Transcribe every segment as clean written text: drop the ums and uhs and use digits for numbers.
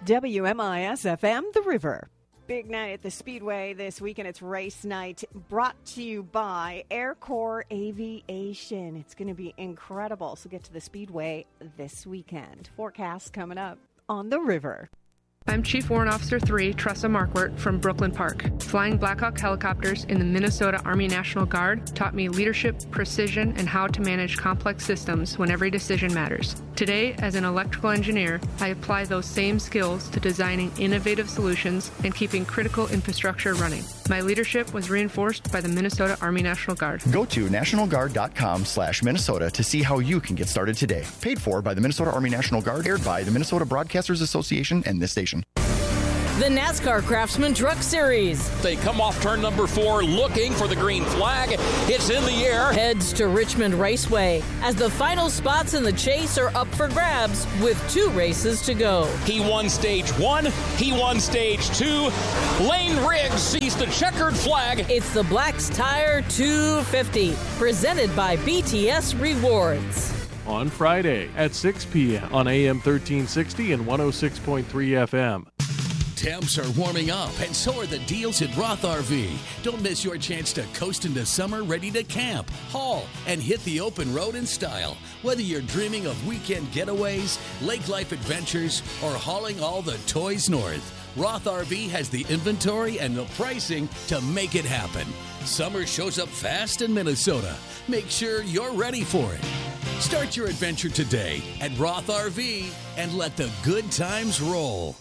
WMIS-FM, The River. Big night at the Speedway this weekend. It's race night brought to you by Aircore Aviation. It's going to be incredible. So get to the Speedway this weekend. Forecast coming up on The River. I'm Chief Warrant Officer 3, Tressa Markwart from Brooklyn Park. Flying Blackhawk helicopters in the Minnesota Army National Guard taught me leadership, precision, and how to manage complex systems when every decision matters. Today, as an electrical engineer, I apply those same skills to designing innovative solutions and keeping critical infrastructure running. My leadership was reinforced by the Minnesota Army National Guard. Go to nationalguard.com/Minnesota to see how you can get started today. Paid for by the Minnesota Army National Guard, aired by the Minnesota Broadcasters Association and this station. The NASCAR Craftsman Truck Series. They come off turn number 4 looking for the green flag. It's in the air. Heads to Richmond Raceway as the final spots in the chase are up for grabs with 2 races to go. He won stage 1. He won stage 2. Lane Riggs sees the checkered flag. It's the Black's Tire 250 presented by BTS Rewards. On Friday at 6 p.m. on AM 1360 and 106.3 FM. Temps are warming up, and so are the deals at Roth RV. Don't miss your chance to coast into summer ready to camp, haul, and hit the open road in style. Whether you're dreaming of weekend getaways, lake life adventures, or hauling all the toys north, Roth RV has the inventory and the pricing to make it happen. Summer shows up fast in Minnesota. Make sure you're ready for it. Start your adventure today at Roth RV and let the good times roll.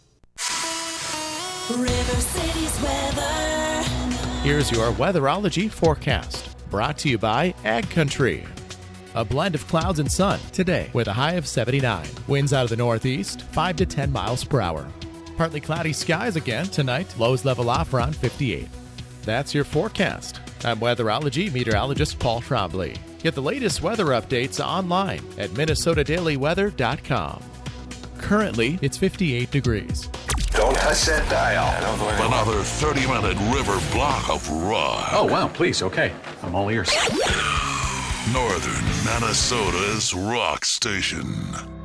River City's weather. Here's your weatherology forecast, brought to you by Ag Country. A blend of clouds and sun today with a high of 79. Winds out of the northeast, 5 to 10 miles per hour. Partly cloudy skies again tonight. Lows level off around 58. That's your forecast. I'm weatherology meteorologist Paul Trombley. Get the latest weather updates online at minnesotadailyweather.com. Currently, it's 58 degrees. Don't touch that dial. Another 30-minute river block of rock. Oh, wow, please, okay. I'm all ears. Northern Minnesota's rock station.